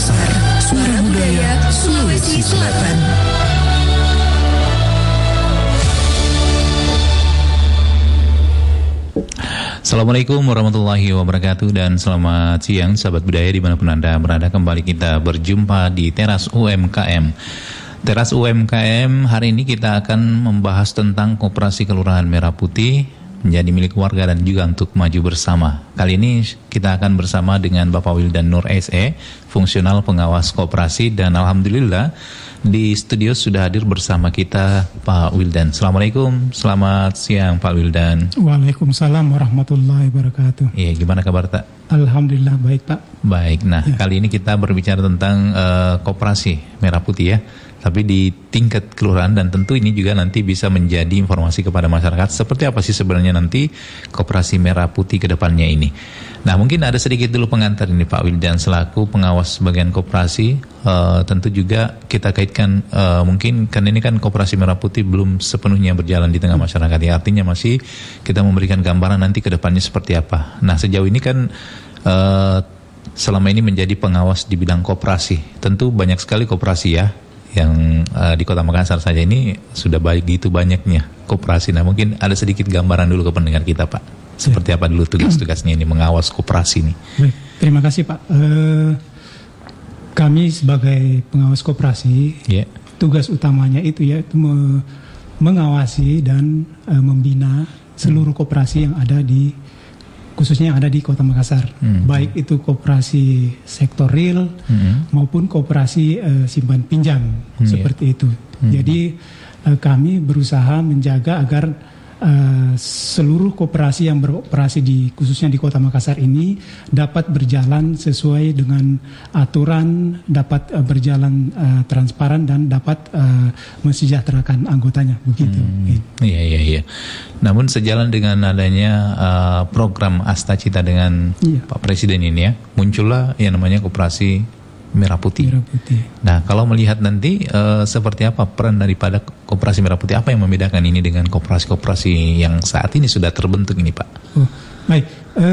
Makassar, suara budaya Sulawesi Selatan. Assalamualaikum warahmatullahi wabarakatuh dan selamat siang sahabat budaya dimanapun Anda berada. Kembali kita berjumpa di Teras UMKM. Teras UMKM hari ini kita akan membahas tentang Koperasi Kelurahan Merah Putih menjadi milik warga dan juga untuk maju bersama. Kali ini kita akan bersama dengan Bapak Wildan Nur SE, fungsional pengawas koperasi, dan alhamdulillah di studio sudah hadir bersama kita Pak Wildan. Assalamualaikum, selamat siang Pak Wildan. Waalaikumsalam warahmatullahi wabarakatuh. Iya, gimana kabar Tak? Alhamdulillah baik Pak. Baik, nah kali ini kita berbicara tentang Koperasi Merah Putih ya. Tapi di tingkat kelurahan, dan tentu ini juga nanti bisa menjadi informasi kepada masyarakat seperti apa sih sebenarnya nanti Koperasi Merah Putih ke depannya ini. Nah mungkin ada sedikit dulu pengantar ini Pak Wildan selaku pengawas bagian koperasi. Tentu juga kita kaitkan mungkin kan ini kan Koperasi Merah Putih belum sepenuhnya berjalan di tengah masyarakat ya. Artinya masih kita memberikan gambaran nanti ke depannya seperti apa. Nah sejauh ini kan selama ini menjadi pengawas di bidang koperasi. Tentu banyak sekali koperasi ya yang di Kota Makassar saja ini sudah begitu banyaknya koperasi. Nah mungkin ada sedikit gambaran dulu ke pendengar kita Pak. Seperti apa dulu tugas-tugasnya ini mengawas koperasi ini. Baik, terima kasih Pak. Kami sebagai pengawas koperasi, tugas utamanya itu yaitu mengawasi dan membina seluruh koperasi yang ada di khususnya yang ada di Kota Makassar, baik itu koperasi sektor real maupun koperasi simpan pinjam seperti itu. Jadi kami berusaha menjaga agar seluruh koperasi yang beroperasi khususnya di Kota Makassar ini dapat berjalan sesuai dengan aturan, dapat berjalan transparan dan dapat mensejahterakan anggotanya begitu. Iya. Namun sejalan dengan adanya program Asta Cita dengan Pak Presiden ini ya, muncullah yang namanya Koperasi Merah Putih. Nah, kalau melihat nanti seperti apa peran daripada Koperasi Merah Putih, apa yang membedakan ini dengan koperasi-koperasi yang saat ini sudah terbentuk ini, Pak? Baik.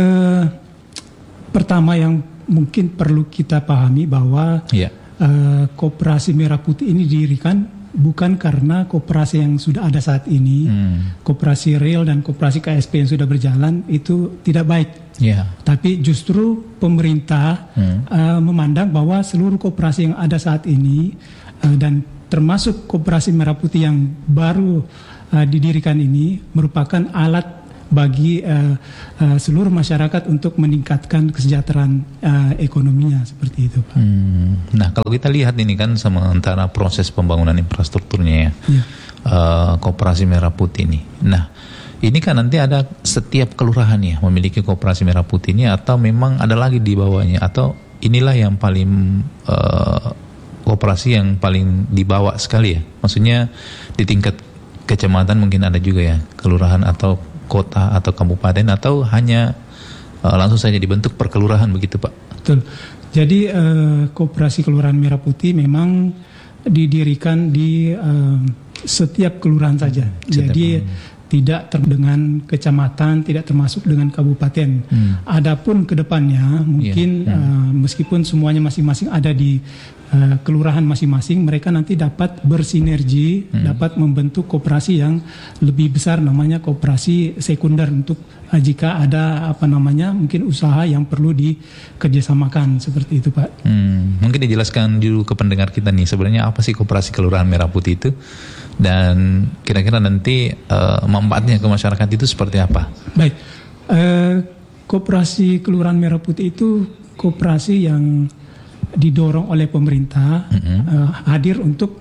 Pertama yang mungkin perlu kita pahami bahwa Koperasi Merah Putih ini didirikan bukan karena koperasi yang sudah ada saat ini, koperasi real dan koperasi KSP yang sudah berjalan itu tidak baik. Tapi justru pemerintah memandang bahwa seluruh koperasi yang ada saat ini dan termasuk Koperasi Merah Putih yang baru didirikan ini merupakan alat bagi seluruh masyarakat untuk meningkatkan kesejahteraan ekonominya seperti itu Pak. Nah kalau kita lihat ini kan sementara proses pembangunan infrastrukturnya Koperasi Merah Putih ini. Nah ini kan nanti ada setiap kelurahan ya memiliki Koperasi Merah Putih ini, atau memang ada lagi di bawahnya, atau inilah yang paling koperasi yang paling dibawa sekali ya. Maksudnya di tingkat kecamatan mungkin ada juga ya, kelurahan atau kota atau kabupaten, atau hanya langsung saja dibentuk per kelurahan begitu Pak? Betul. Jadi Koperasi Kelurahan Merah Putih memang didirikan di setiap kelurahan saja. Jadi tidak dengan kecamatan, tidak termasuk dengan kabupaten. Adapun ke depannya mungkin meskipun semuanya masing-masing ada di kelurahan masing-masing, mereka nanti dapat bersinergi, dapat membentuk koperasi yang lebih besar, namanya koperasi sekunder, untuk jika ada mungkin usaha yang perlu dikerjasamakan seperti itu Pak. Mungkin dijelaskan dulu ke pendengar kita nih sebenarnya apa sih Koperasi Kelurahan Merah Putih itu, dan kira-kira nanti manfaatnya ke masyarakat itu seperti apa? Baik, Koperasi Kelurahan Merah Putih itu koperasi yang didorong oleh pemerintah, hadir untuk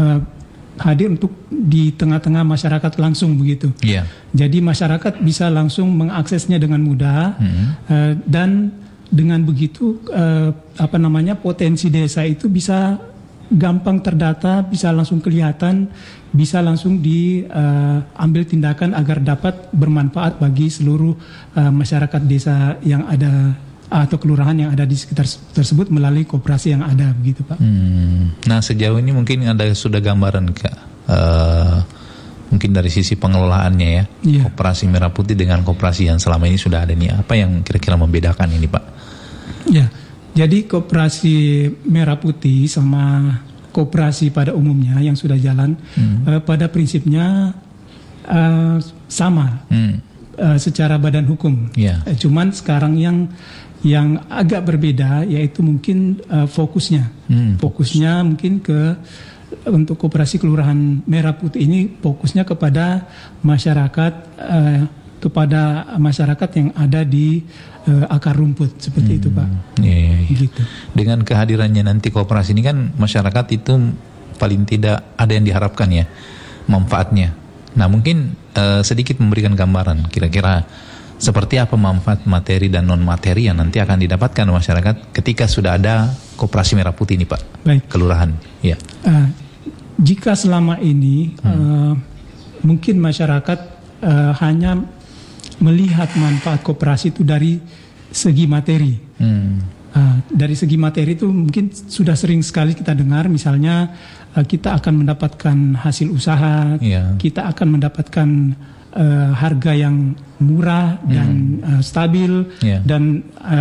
di tengah-tengah masyarakat langsung begitu. Jadi masyarakat bisa langsung mengaksesnya dengan mudah, dan dengan begitu potensi desa itu bisa gampang terdata, bisa langsung kelihatan, bisa langsung diambil tindakan agar dapat bermanfaat bagi seluruh masyarakat desa yang ada atau kelurahan yang ada di sekitar tersebut melalui koperasi yang ada begitu Pak. Nah sejauh ini mungkin ada sudah gambaran Kak, mungkin dari sisi pengelolaannya ya, Koperasi Merah Putih dengan koperasi yang selama ini sudah ada nih, apa yang kira-kira membedakan ini Pak? Ya, Jadi koperasi merah putih sama koperasi pada umumnya yang sudah jalan pada prinsipnya sama secara badan hukum. Cuman sekarang yang agak berbeda yaitu mungkin fokusnya. Fokusnya mungkin untuk koperasi kelurahan merah putih ini fokusnya kepada masyarakat yang ada di akar rumput seperti itu, Pak. Gitu. Dengan kehadirannya nanti koperasi ini kan masyarakat itu paling tidak ada yang diharapkan ya manfaatnya. Nah mungkin sedikit memberikan gambaran kira-kira seperti apa manfaat materi dan non materi yang nanti akan didapatkan masyarakat ketika sudah ada koperasi merah putih ini, Pak. Baik. Kelurahan. Ya. Jika selama ini mungkin masyarakat hanya melihat manfaat koperasi itu dari segi materi. Dari segi materi itu mungkin sudah sering sekali kita dengar, misalnya kita akan mendapatkan hasil usaha, kita akan mendapatkan harga yang murah dan stabil, dan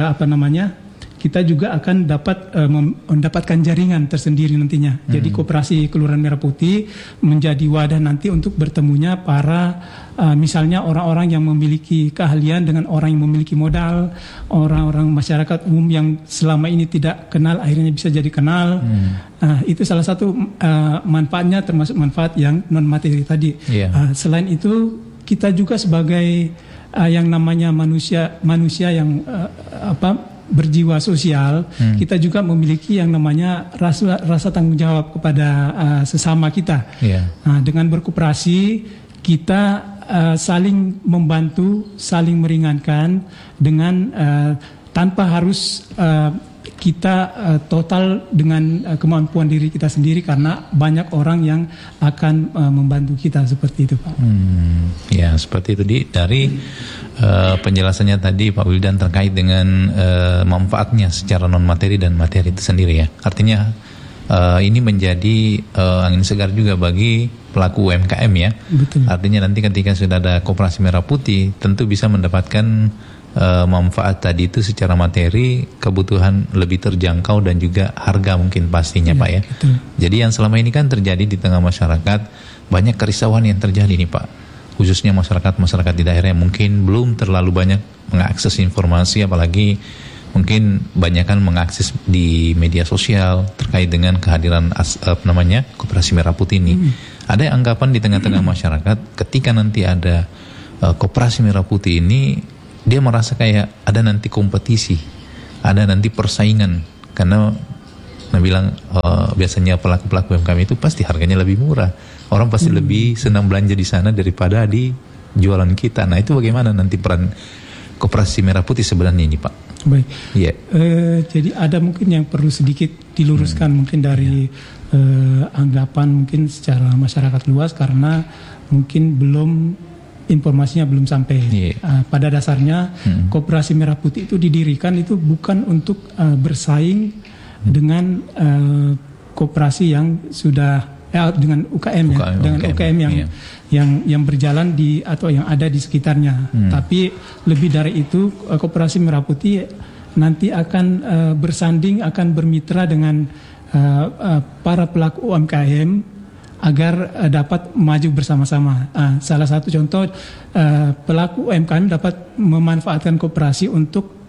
kita juga akan mendapatkan jaringan tersendiri nantinya. Jadi koperasi Kelurahan Merah Putih menjadi wadah nanti untuk bertemunya para misalnya orang-orang yang memiliki keahlian dengan orang yang memiliki modal, orang-orang masyarakat umum yang selama ini tidak kenal akhirnya bisa jadi kenal. Itu salah satu manfaatnya, termasuk manfaat yang non materi tadi. Selain itu kita juga sebagai yang namanya manusia yang berjiwa sosial, kita juga memiliki yang namanya rasa tanggung jawab kepada sesama kita. Dengan berkoperasi kita saling membantu, saling meringankan dengan tanpa harus kita total dengan kemampuan diri kita sendiri, karena banyak orang yang akan membantu kita seperti itu, Pak. Ya seperti itu dari penjelasannya tadi Pak Wildan terkait dengan manfaatnya secara non materi dan materi itu sendiri ya. Artinya ini menjadi angin segar juga bagi pelaku UMKM ya. Betul. Artinya nanti ketika sudah ada koperasi merah putih tentu bisa mendapatkan manfaat tadi itu secara materi, kebutuhan lebih terjangkau dan juga harga mungkin pastinya Pak ya. Betul. Jadi yang selama ini kan terjadi di tengah masyarakat banyak kerisauan yang terjadi nih Pak, khususnya masyarakat di daerah yang mungkin belum terlalu banyak mengakses informasi, apalagi mungkin banyakkan mengakses di media sosial terkait dengan kehadiran koperasi merah putih ini. Ada anggapan di tengah-tengah masyarakat ketika nanti ada koperasi merah putih ini, dia merasa kayak ada nanti kompetisi, ada nanti persaingan, karena bilang biasanya pelaku-pelaku UMKM itu pasti harganya lebih murah, orang pasti lebih senang belanja di sana daripada di jualan kita. Nah itu bagaimana nanti peran koperasi merah putih sebenarnya ini Pak? Baik. Jadi ada mungkin yang perlu sedikit diluruskan mungkin dari anggapan mungkin secara masyarakat luas, karena mungkin informasinya belum sampai. Pada dasarnya koperasi merah putih itu didirikan itu bukan untuk bersaing dengan koperasi yang sudah dengan UKM ya, dengan UKM yang berjalan di atau yang ada di sekitarnya. Tapi lebih dari itu, koperasi merah putih nanti akan bersanding, akan bermitra dengan para pelaku UMKM agar dapat maju bersama-sama. Salah satu contoh, pelaku UMKM dapat memanfaatkan koperasi untuk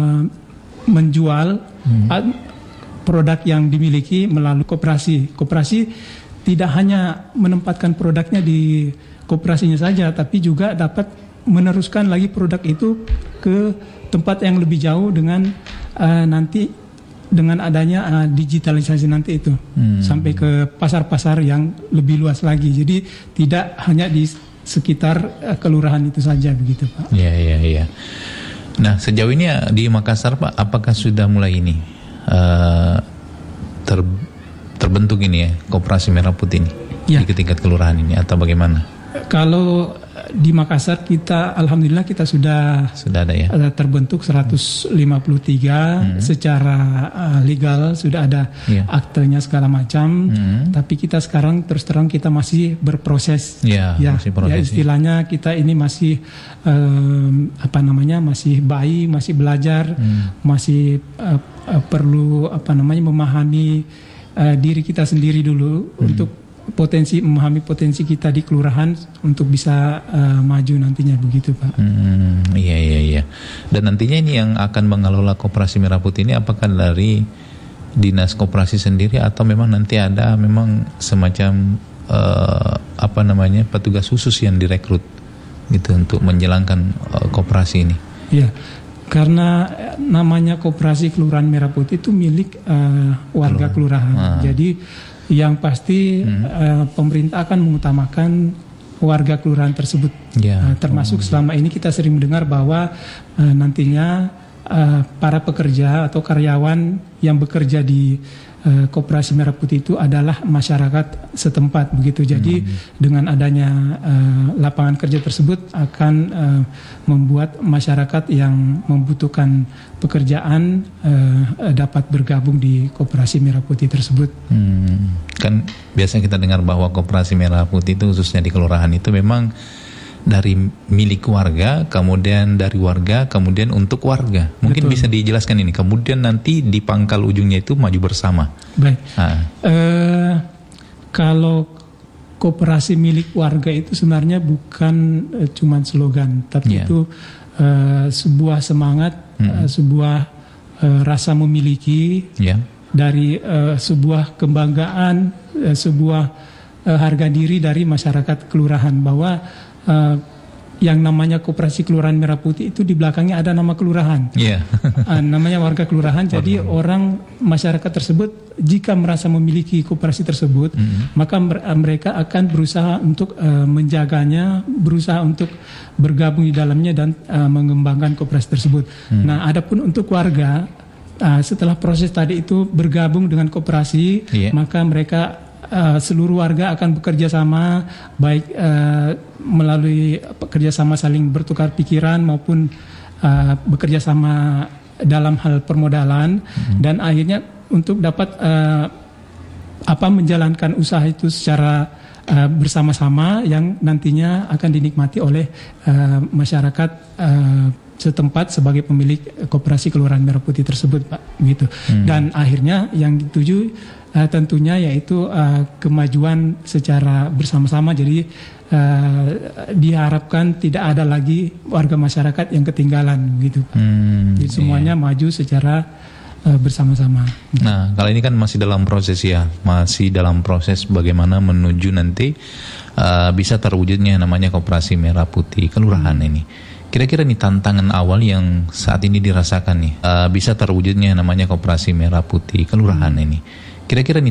menjual produk yang dimiliki melalui koperasi. Koperasi tidak hanya menempatkan produknya di koperasinya saja, tapi juga dapat meneruskan lagi produk itu ke tempat yang lebih jauh dengan nanti dengan adanya digitalisasi nanti itu sampai ke pasar-pasar yang lebih luas lagi. Jadi tidak hanya di sekitar kelurahan itu saja begitu Pak. Iya. Nah sejauh ini di Makassar Pak, apakah sudah mulai ini terbentuk ini ya koperasi merah putih ini di tingkat kelurahan ini atau bagaimana? Kalau di Makassar kita alhamdulillah kita sudah ada ya, terbentuk 153 secara legal, sudah ada aktenya segala macam. Tapi kita sekarang terus terang kita masih berproses. Istilahnya kita ini masih masih bayi, masih belajar, masih perlu memahami diri kita sendiri dulu untuk memahami potensi kita di kelurahan untuk bisa maju nantinya, begitu Pak. Iya. Dan nantinya ini yang akan mengelola Koperasi Merah Putih ini apakah dari Dinas Koperasi sendiri atau memang nanti ada memang semacam petugas khusus yang direkrut gitu untuk menjalankan koperasi ini? Iya. Karena namanya Koperasi Kelurahan Merah Putih itu milik warga kelurahan. Jadi yang pasti pemerintah akan mengutamakan warga kelurahan tersebut. Termasuk selama ini kita sering mendengar bahwa nantinya para pekerja atau karyawan yang bekerja di Koperasi Merah Putih itu adalah masyarakat setempat, begitu. Jadi dengan adanya lapangan kerja tersebut akan membuat masyarakat yang membutuhkan pekerjaan dapat bergabung di Koperasi Merah Putih tersebut. Kan biasa kita dengar bahwa Koperasi Merah Putih itu khususnya di kelurahan itu memang dari milik warga, kemudian dari warga, kemudian untuk warga. Mungkin betul. Bisa dijelaskan ini. Kemudian nanti di pangkal ujungnya itu maju bersama. Baik. Kalau koperasi milik warga itu sebenarnya bukan cuma slogan, tapi itu sebuah semangat, sebuah rasa memiliki, dari sebuah kebanggaan, sebuah harga diri dari masyarakat kelurahan bahwa yang namanya Koperasi Kelurahan Merah Putih itu di belakangnya ada nama kelurahan, namanya warga kelurahan. Jadi orang masyarakat tersebut jika merasa memiliki koperasi tersebut, maka mereka akan berusaha untuk menjaganya, berusaha untuk bergabung di dalamnya dan mengembangkan koperasi tersebut. Nah, adapun untuk warga, setelah proses tadi itu bergabung dengan koperasi, maka mereka seluruh warga akan bekerja sama, baik melalui kerjasama saling bertukar pikiran maupun bekerja sama dalam hal permodalan, dan akhirnya untuk dapat menjalankan usaha itu secara bersama-sama yang nantinya akan dinikmati oleh masyarakat setempat sebagai pemilik Koperasi Kelurahan Merah Putih tersebut, Pak, gitu. Dan akhirnya yang dituju tentunya yaitu kemajuan secara bersama-sama. Jadi diharapkan tidak ada lagi warga masyarakat yang ketinggalan, gitu. Jadi semuanya maju secara bersama-sama. Nah, kalau ini kan masih dalam proses masih dalam proses bagaimana menuju nanti bisa terwujudnya namanya Koperasi Merah Putih Kelurahan ini. Kira-kira nih tantangan awal yang saat ini dirasakan nih bisa terwujudnya namanya Koperasi Merah Putih Kelurahan ini. Kira-kira nih